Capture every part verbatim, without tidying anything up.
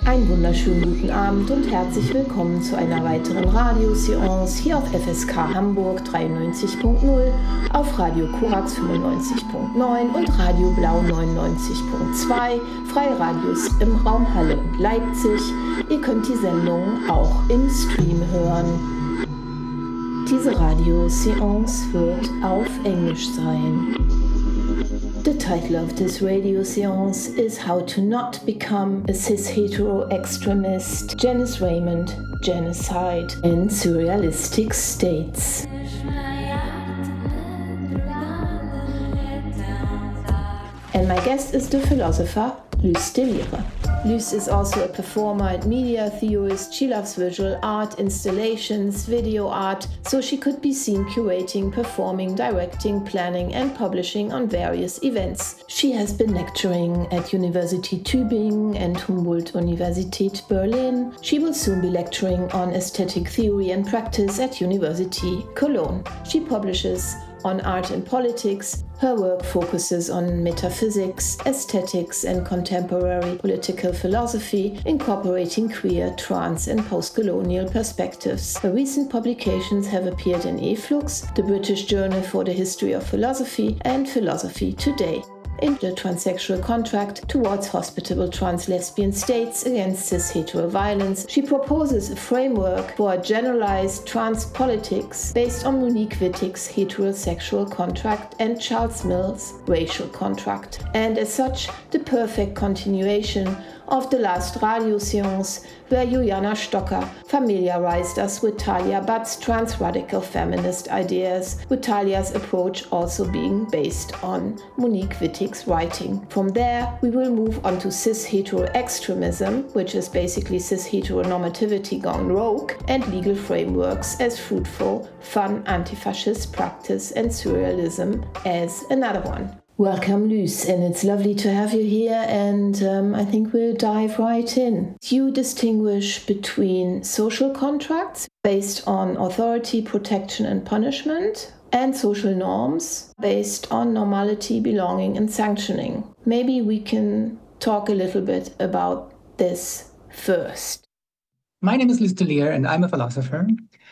Einen wunderschönen guten Abend und herzlich willkommen zu einer weiteren Radioseance hier auf F S K Hamburg dreiundneunzig Punkt null, auf Radio Korax fünfundneunzig Punkt neun und Radio Blau neunundneunzig Punkt zwei, Freie Radios im Raum Halle und Leipzig. Ihr könnt die Sendung auch im Stream hören. Diese Radioseance wird auf Englisch sein. The title of this radio seance is How to Not Become a Cis-Hetero Extremist, Janice Raymond, Genocide and Surrealistic States. And my guest is the philosopher Luce de Lire. Luce is also a performer and media theorist. She loves visual art, installations, video art, so she could be seen curating, performing, directing, planning and publishing on various events. She has been lecturing at University Tübingen and Humboldt-Universität Berlin. She will soon be lecturing on aesthetic theory and practice at University Cologne. She publishes on art and politics. Her work focuses on metaphysics, aesthetics, and contemporary political philosophy, incorporating queer, trans, and post-colonial perspectives. Her recent publications have appeared in Eflux, the British Journal for the History of Philosophy, and Philosophy Today. In the transsexual contract towards hospitable trans-lesbian states against cis-hetero violence, she proposes a framework for a generalized trans politics based on Monique Wittig's heterosexual contract and Charles Mills' racial contract, and as such, the perfect continuation of the last radio seance where Juliana Stocker familiarized us with Talia Butt's trans-radical feminist ideas, with Talia's approach also being based on Monique Wittig's writing. From there, we will move on to cis-hetero extremism, which is basically cis-heteronormativity gone rogue, and legal frameworks as fruitful, fun anti-fascist practice, and surrealism as another one. Welcome, Luce, and it's lovely to have you here, and um, I think we'll dive right in. You distinguish between social contracts based on authority, protection, and punishment, and social norms based on normality, belonging, and sanctioning. Maybe we can talk a little bit about this first. My name is Luce de Lire, and I'm a philosopher.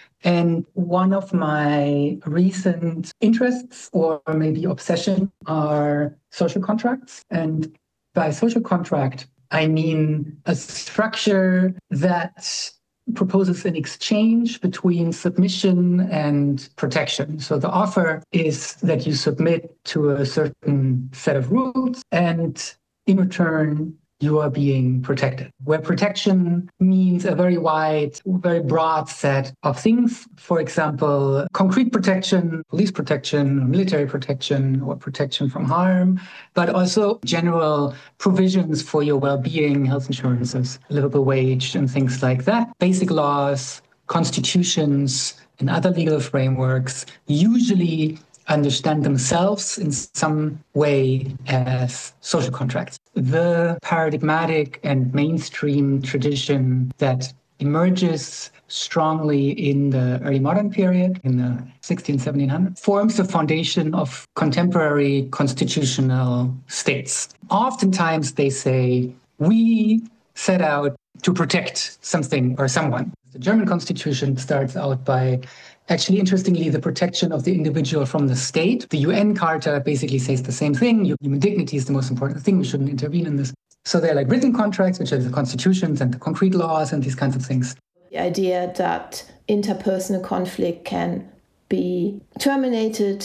And one of my recent interests or maybe obsession are social contracts. And by social contract, I mean a structure that proposes an exchange between submission and protection. So the offer is that you submit to a certain set of rules, and in return, you are being protected. Where protection means a very wide, very broad set of things. For example, concrete protection, police protection, military protection, or protection from harm, but also general provisions for your well-being, health insurances, livable wage, and things like that. Basic laws, constitutions, and other legal frameworks usually understand themselves in some way as social contracts. The paradigmatic and mainstream tradition that emerges strongly in the early modern period, in the sixteen, seventeen hundreds, forms the foundation of contemporary constitutional states. Oftentimes they say, we set out to protect something or someone. The German constitution starts out by Actually, interestingly, the protection of the individual from the state. The U N Charter basically says the same thing. Human dignity is the most important thing. We shouldn't intervene in this. So they're like written contracts, which are the constitutions and the concrete laws and these kinds of things. The idea that interpersonal conflict can be terminated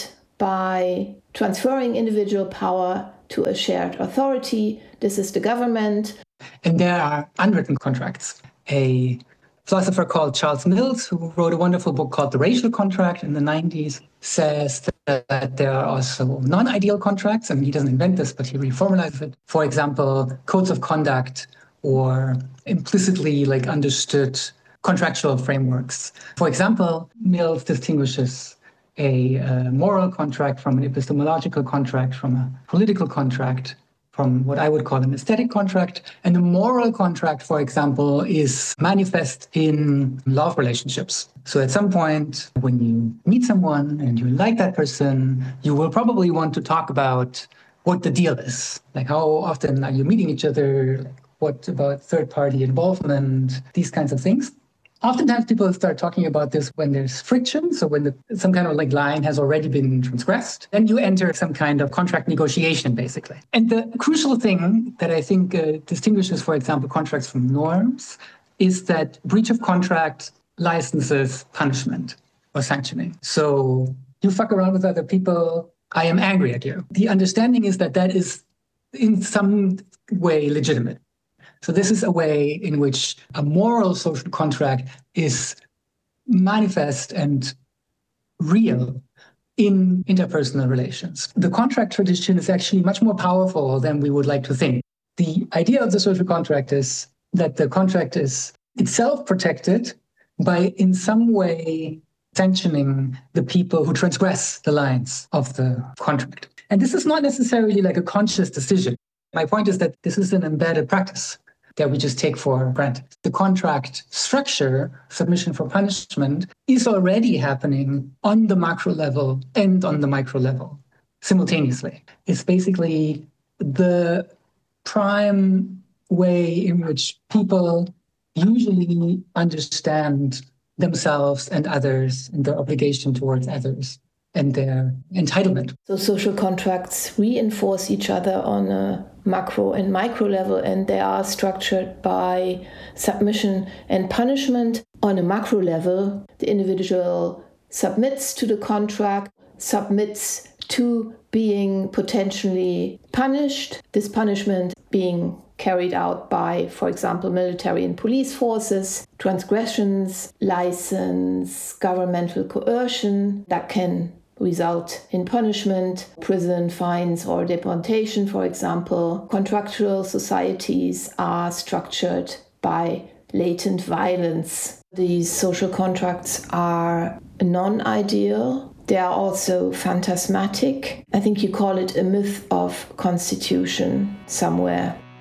by transferring individual power to a shared authority. This is the government. And there are unwritten contracts. A philosopher called Charles Mills, who wrote a wonderful book called The Racial Contract in the nineties, says that there are also non-ideal contracts. I mean, he doesn't invent this, but he reformalizes it. For example, codes of conduct or implicitly like understood contractual frameworks. For example, Mills distinguishes a uh, moral contract from an epistemological contract, from a political contract, from what I would call an aesthetic contract. And the moral contract, for example, is manifest in love relationships. So at some point, when you meet someone and you like that person, you will probably want to talk about what the deal is. Like, how often are you meeting each other? What about third-party involvement? These kinds of things. Oftentimes people start talking about this when there's friction, so when the, some kind of like line has already been transgressed, then you enter some kind of contract negotiation, basically. And the crucial thing that I think uh, distinguishes, for example, contracts from norms is that breach of contract licenses punishment or sanctioning. So you fuck around with other people, I am angry at you. The understanding is that that is in some way legitimate. So this is a way in which a moral social contract is manifest and real in interpersonal relations. The contract tradition is actually much more powerful than we would like to think. The idea of the social contract is that the contract is itself protected by in some way sanctioning the people who transgress the lines of the contract. And this is not necessarily like a conscious decision. My point is that this is an embedded practice that we just take for granted. The contract structure, submission for punishment, is already happening on the macro level and on the micro level simultaneously. It's basically the prime way in which people usually understand themselves and others and their obligation towards others and their entitlement. So social contracts reinforce each other on a macro and micro level, and they are structured by submission and punishment. On a macro level, the individual submits to the contract, submits to being potentially punished, this punishment being carried out by, for example, military and police forces, transgressions, license, governmental coercion that can result in punishment, prison, fines, or deportation, for example. Contractual societies are structured by latent violence. These social contracts are non-ideal. They are also phantasmatic. I think you call it a myth of constitution somewhere.